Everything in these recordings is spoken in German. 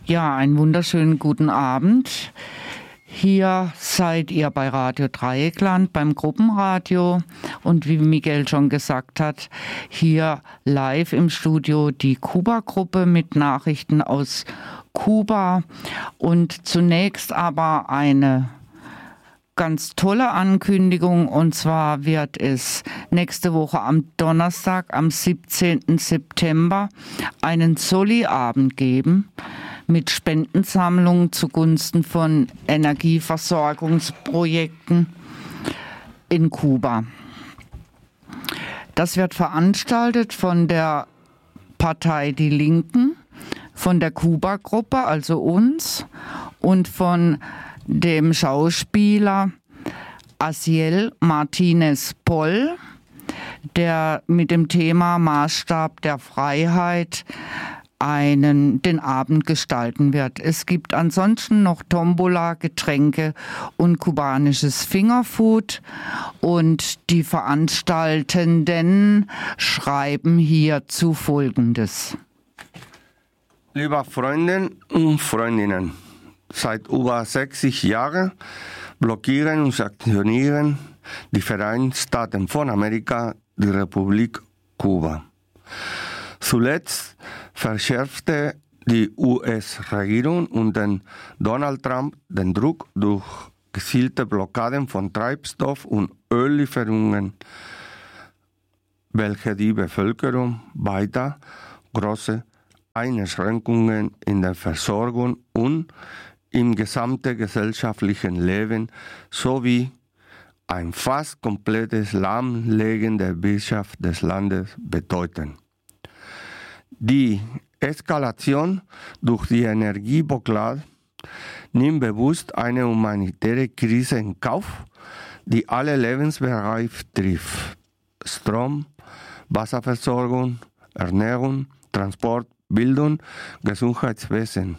Ja, einen wunderschönen guten Abend. Hier seid ihr bei Radio Dreieckland beim Gruppenradio und wie Miguel schon gesagt hat, hier live im Studio die Kuba-Gruppe mit Nachrichten aus Kuba und zunächst aber eine ganz tolle Ankündigung, und zwar wird es nächste Woche am Donnerstag, am 17. September, einen Soli-Abend geben mit Spendensammlungen zugunsten von Energieversorgungsprojekten in Kuba. Das wird veranstaltet von der Partei Die Linken, von der Kuba-Gruppe, also uns, und von dem Schauspieler Asiel Martinez Poll, der mit dem Thema Maßstab der Freiheit den Abend gestalten wird. Es gibt ansonsten noch Tombola, Getränke und kubanisches Fingerfood, und die Veranstaltenden schreiben hierzu Folgendes. Liebe Freunde und Freundinnen, seit über 60 Jahren blockieren und sanktionieren die Vereinigten Staaten von Amerika die Republik Kuba. Zuletzt verschärfte die US-Regierung unter Donald Trump den Druck durch gezielte Blockaden von Treibstoff- und Öllieferungen, welche die Bevölkerung weiter große Einschränkungen in der Versorgung und im gesamten gesellschaftlichen Leben sowie ein fast komplettes Lahmlegen der Wirtschaft des Landes bedeuten. Die Eskalation durch die Energieblockade nimmt bewusst eine humanitäre Krise in Kauf, die alle Lebensbereiche trifft: Strom, Wasserversorgung, Ernährung, Transport, Bildung, Gesundheitswesen.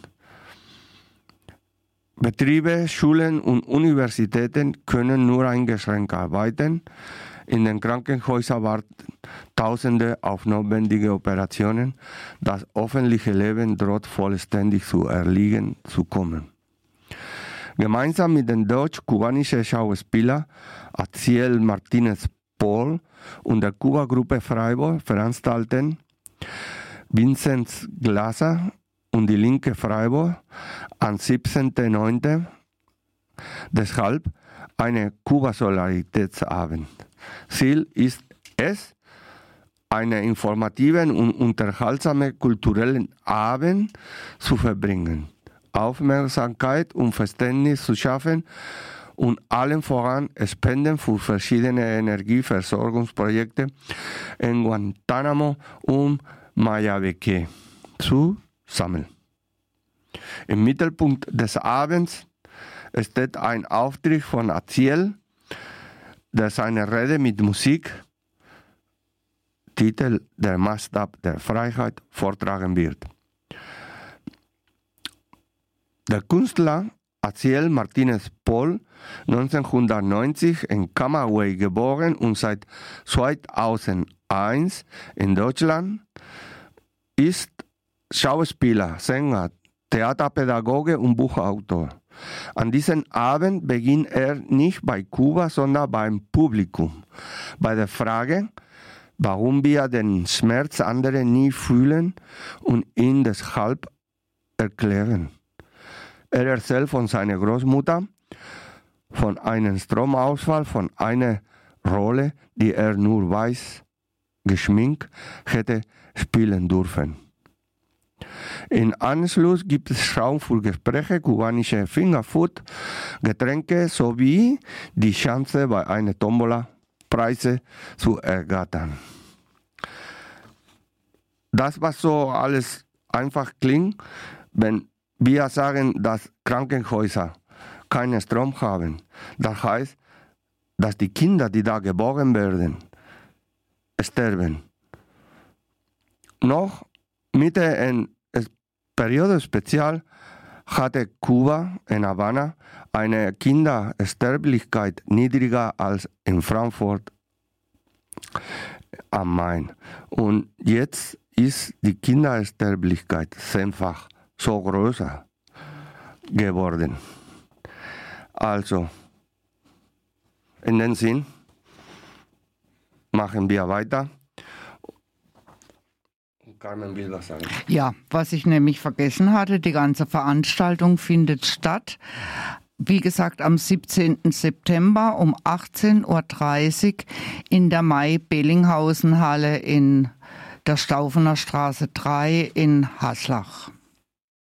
Betriebe, Schulen und Universitäten können nur eingeschränkt arbeiten. In den Krankenhäusern warten Tausende auf notwendige Operationen. Das öffentliche Leben droht vollständig zu erliegen zu kommen. Gemeinsam mit dem deutsch-kubanischen Schauspieler Asiel Martinez Poll und der Kuba-Gruppe Freiburg veranstalten Vinzenz Glaser und die Linke Freiburg am 17.09. deshalb eine Kuba-Solidaritätsabend. Ziel ist es, einen informativen und unterhaltsamen kulturellen Abend zu verbringen, Aufmerksamkeit und Verständnis zu schaffen und allen voran Spenden für verschiedene Energieversorgungsprojekte in Guantanamo und Mayabeque zu sammeln. Im Mittelpunkt des Abends steht ein Auftritt von Asiel, der seine Rede mit Musik, Titel Der Maßstab der Freiheit, vortragen wird. Der Künstler Asiel Martinez Poll, 1990 in Camagüey geboren und seit 2001 in Deutschland, ist Schauspieler, Sänger, Theaterpädagoge und Buchautor. An diesem Abend beginnt er nicht bei Kuba, sondern beim Publikum. Bei der Frage, warum wir den Schmerz anderer nie fühlen und ihn deshalb erklären. Er erzählt von seiner Großmutter, von einem Stromausfall, von einer Rolle, die er nur weiß geschminkt hätte spielen dürfen. Im Anschluss gibt es Raum für Gespräche, kubanische Fingerfood, Getränke sowie die Chance, bei einer Tombola Preise zu ergattern. Das, was so alles einfach klingt, wenn wir sagen, dass Krankenhäuser keinen Strom haben, das heißt, dass die Kinder, die da geboren werden, sterben. Noch Mitte in Periode Spezial hatte Kuba in Havanna eine Kindersterblichkeit niedriger als in Frankfurt am Main. Und jetzt ist die Kindersterblichkeit 10-fach so größer geworden. Also, in dem Sinn, machen wir weiter. Carmen will was sagen. Ja, was ich nämlich vergessen hatte, die ganze Veranstaltung findet statt. Wie gesagt, am 17. September um 18.30 Uhr in der May-Bellinghausen-Halle in der Staufener Straße 3 in Haslach.